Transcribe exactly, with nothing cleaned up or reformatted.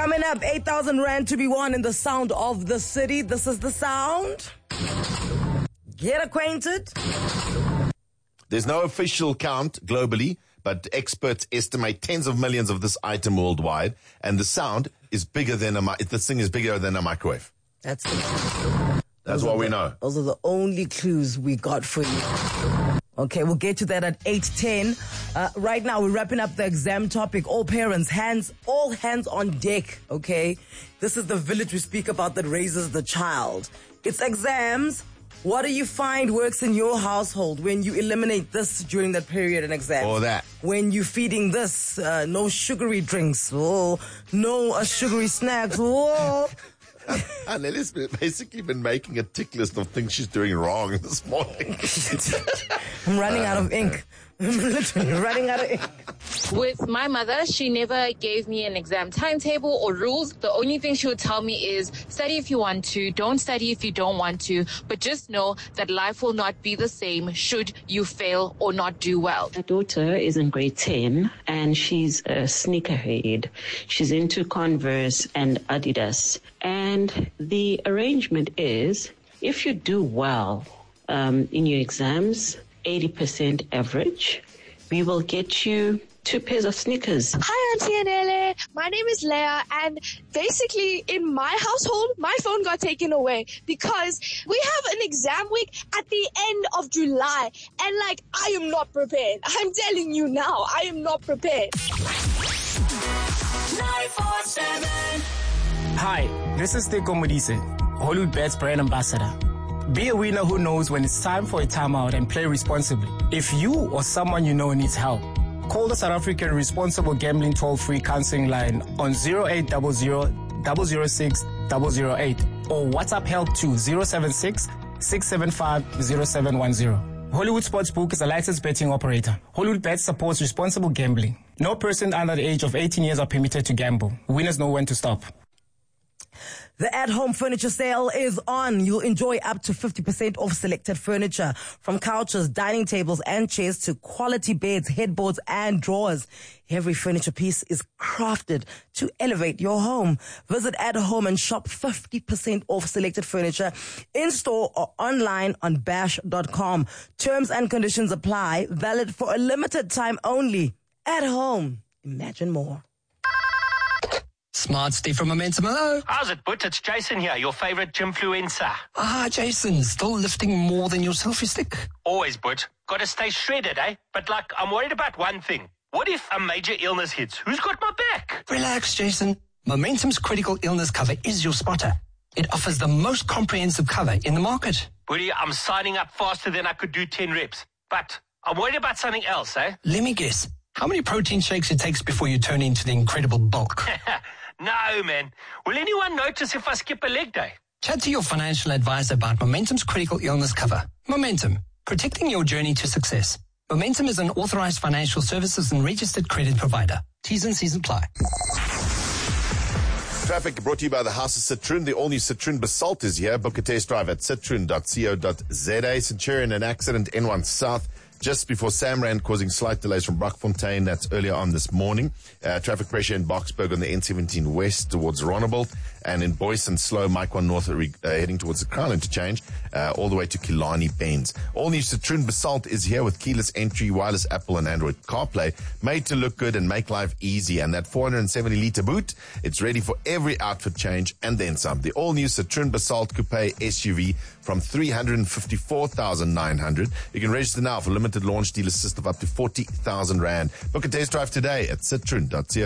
Coming up, eight thousand rand to be won in the sound of the city. This is the sound. Get acquainted. There's no official count globally, but experts estimate tens of millions of this item worldwide, and the sound is bigger than a mi- this thing is bigger than a microwave. That's the That's those what are we the, know. Those are the only clues we got for you. Okay, we'll get to that at eight ten. Uh, right now, we're wrapping up the exam topic. All parents, hands, all hands on deck, okay? This is the village we speak about that raises the child. It's exams. What do you find works in your household when you eliminate this during that period in exam? Or that. When you're feeding this, uh, no sugary drinks, oh, no uh, sugary snacks, oh. Annelle's basically been making a tick list of things she's doing wrong this morning. I'm running out of ink. I'm literally running out of ink. With my mother, she never gave me an exam timetable or rules. The only thing she would tell me is study if you want to, don't study if you don't want to, but just know that life will not be the same should you fail or not do well. My daughter is in grade ten and she's a sneakerhead. She's into Converse and Adidas. And the arrangement is if you do well um, in your exams, eighty percent average, we will get you two pairs of sneakers. Hi, Auntie Annelle. My name is Leah, and basically in my household, my phone got taken away because we have an exam week at the end of July, and like, I am not prepared. I'm telling you now, I am not prepared. nine four seven. Hi, this is Teko Modise, Hollywood Bets brand ambassador. Be a winner who knows when it's time for a timeout and play responsibly. If you or someone you know needs help, call the South African Responsible Gambling toll-free counseling line on zero eight zero zero, zero zero six, zero zero eight or WhatsApp help to zero seven six, six seven five, zero seven one zero. Hollywood Sportsbook is a licensed betting operator. Hollywood Bets supports responsible gambling. No person under the age of eighteen years are permitted to gamble. Winners know when to stop. The at-home furniture sale is on. You'll enjoy up to fifty percent off selected furniture, from couches, dining tables, and chairs to quality beds, headboards, and drawers. Every furniture piece is crafted to elevate your home. Visit At Home and shop fifty percent off selected furniture in-store or online on bash dot com. Terms and conditions apply. Valid for a limited time only. At Home. Imagine more. Smart Steve from Momentum. Hello. How's it, But? It's Jason here, your favorite gymfluencer. Ah, Jason, still lifting more than your selfie stick? Always, But. Gotta stay shredded, eh? But, like, I'm worried about one thing. What if a major illness hits? Who's got my back? Relax, Jason. Momentum's critical illness cover is your spotter. It offers the most comprehensive cover in the market. Buddy, I'm signing up faster than I could do ten reps. But I'm worried about something else, eh? Let me guess. How many protein shakes it takes before you turn into the incredible bulk? No, man. Will anyone notice if I skip a leg day? Chat to your financial advisor about Momentum's critical illness cover. Momentum, protecting your journey to success. Momentum is an authorized financial services and registered credit provider. T's and C's apply. Traffic brought to you by the House of Citroen. The all-new Citroen Basalt is here. Book a test drive at citroen dot co dot za. Centurion, an accident, N one South, just before Samrand, causing slight delays from Brockfontein. That's earlier on this morning. Uh, traffic pressure in Boksburg on the N seventeen west towards Ronnebold, and in Boyson, slow, Mike one north, uh, heading towards the Crown interchange, uh, all the way to Killarney Bends. All new Citroen Basalt is here with keyless entry, wireless Apple and Android CarPlay, made to look good and make life easy. And that four hundred seventy litre boot, it's ready for every outfit change and then some. The all new Citroen Basalt Coupe S U V from three hundred fifty-four thousand nine hundred. You can register now for limited launch deal assist of up to forty thousand rand. Book a test drive today at citroen dot co.